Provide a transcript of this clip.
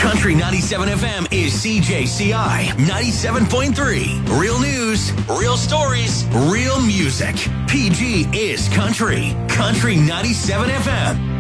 Country 97 FM is CJCI 97.3. Real news, real stories, real music. PG is Country. Country 97 FM.